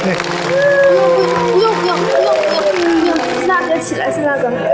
不用，四大哥起来，四大哥。